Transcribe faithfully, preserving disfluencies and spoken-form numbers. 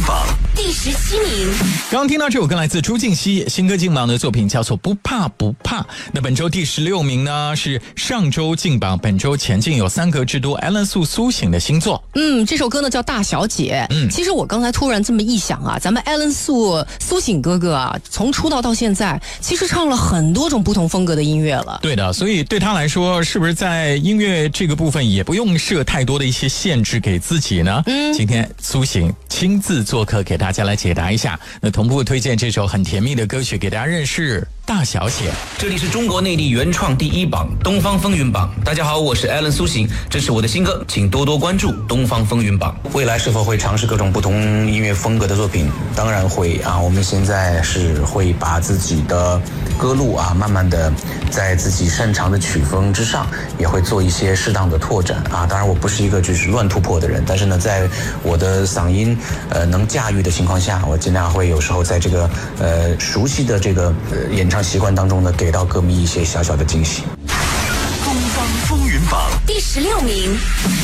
榜第十七名。 刚刚听到这首歌来自朱婧汐新歌进榜的作品叫做《不怕不怕》。那本周第十六名呢是上周进榜，本周前进有三格之都 Alan 苏苏醒的新作。 嗯，这首歌呢叫《大小姐》。嗯，其实我刚才突然这么一想啊，咱们 Alan 苏苏醒哥哥啊，从出道到现在，其实唱了很多种不同风格的音乐了。 对的，所以对他来说，是不是在音乐这个部分也不用设太多的一些限制给自己呢？嗯，今天苏醒亲自做客给大家来解答一下。那同步推荐这首很甜蜜的歌曲给大家认识大小姐。 这里是中国内地原创第一榜东方风云榜。大家好，我是 Alan 苏醒，这是我的新歌，请多多关注东方风云榜。未来是否会尝试各种不同音乐风格的作品？当然会啊！我们现在是会把自己的歌路啊，慢慢的在自己擅长的曲风之上，也会做一些适当的拓展啊。当然，我不是一个就是乱突破的人，但是呢，在我的嗓音呃能驾驭的情况下，我尽量会有时候在这个呃熟悉的这个呃演唱习惯当中呢，给到歌迷一些小小的惊喜。 东方风云榜第十六名。